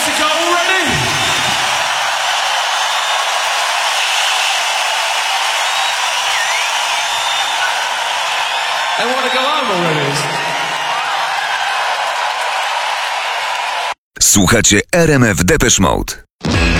Jessica already? They want to go home already. Słuchacie RMF Depeche Mode.